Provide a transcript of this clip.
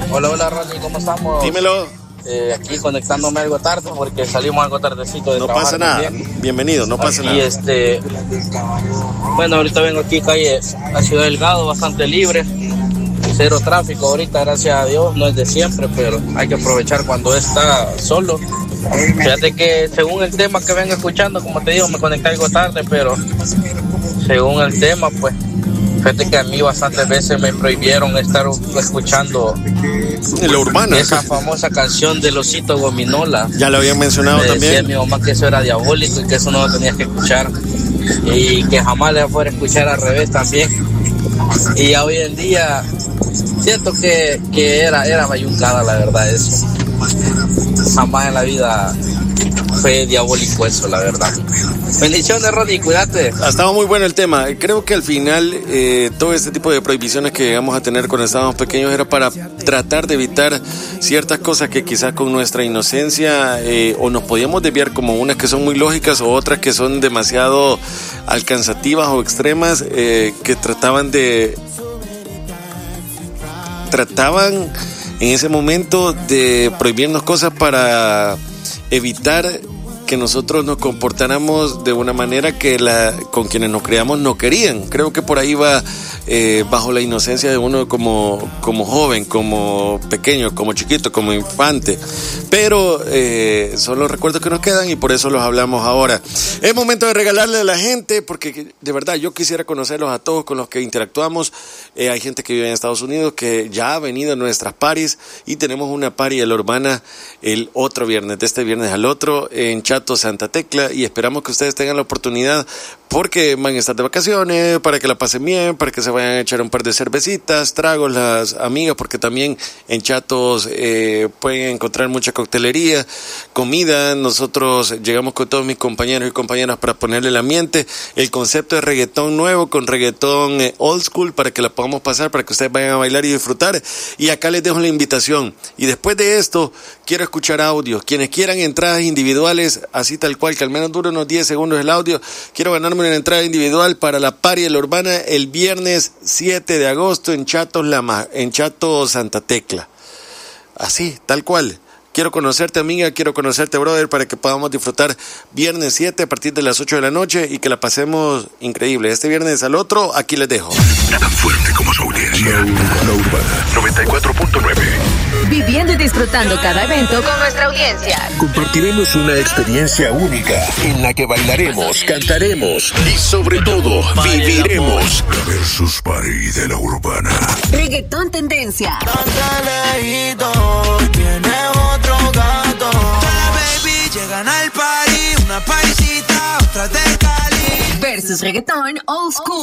Hola, Ronnie, ¿cómo estamos? Dímelo. Aquí conectándome algo tarde porque salimos algo tardecito de No trabajar. pasa nada, también. bienvenido, no pasa nada. Bueno, ahorita vengo aquí calle a Ciudad Delgado, bastante libre, cero tráfico ahorita, gracias a Dios, no es de siempre, pero hay que aprovechar cuando está solo. Fíjate que según el tema que vengo escuchando, como te digo, me conecté algo tarde, pero según el tema, pues, fíjate que a mí bastantes veces me prohibieron estar escuchando En la urbana. esa famosa canción del Osito Gominola. Ya lo habían mencionado me también. decía mi mamá que eso era diabólico y que eso no lo tenías que escuchar y que jamás le fuera a escuchar al revés también. Y hoy en día siento que era mayuncada, la verdad, eso. Jamás en la vida fue diabólico eso, la verdad. Bendiciones, Ronnie, cuídate. Estaba muy bueno el tema. Creo que al final todo este tipo de prohibiciones que llegamos a tener cuando estábamos pequeños era para tratar de evitar ciertas cosas que quizás con nuestra inocencia o nos podíamos desviar, como unas que son muy lógicas o otras que son demasiado alcanzativas o extremas, que trataban en ese momento de prohibirnos cosas para evitar que nosotros nos comportáramos de una manera que con quienes nos creamos no querían. Creo que por ahí va bajo la inocencia de uno como joven, como pequeño, como chiquito, como infante. Pero son los recuerdos que nos quedan y por eso los hablamos ahora. Es momento de regalarle a la gente, porque de verdad yo quisiera conocerlos a todos con los que interactuamos. Hay gente que vive en Estados Unidos que ya ha venido a nuestras paris y tenemos una pari de la urbana el otro viernes, de este viernes al otro, en Chato, Santa Tecla, y esperamos que ustedes tengan la oportunidad porque van a estar de vacaciones, para que la pasen bien, para que se vayan a echar un par de cervecitas, tragos las amigas, porque también en Chatos pueden encontrar mucha coctelería, comida. Nosotros llegamos con todos mis compañeros y compañeras para ponerle el ambiente, el concepto de reggaetón nuevo con reggaetón old school, para que la podamos pasar, para que ustedes vayan a bailar y disfrutar. Y acá les dejo la invitación. Y después de esto, quiero escuchar audios. Quienes quieran entradas individuales, así tal cual, que al menos dure unos 10 segundos el audio. Quiero ganarme una entrada individual para la Pari de la Urbana el viernes 7 de agosto en Chatos, Santa Tecla. Así, tal cual. Quiero conocerte, amiga, quiero conocerte, brother, para que podamos disfrutar viernes 7 a partir de las 8 de la noche y que la pasemos increíble. Este viernes al otro, aquí les dejo. Tan fuerte como su audiencia. La Urbana 94.9. Viviendo y disfrutando cada evento con nuestra audiencia. Compartiremos una experiencia única en la que bailaremos, cantaremos y sobre todo viviremos. La Versus Party de la Urbana. Reggaetón tendencia. Llegan al party, una paisita, otra de Cali. Versus reggaetón old school.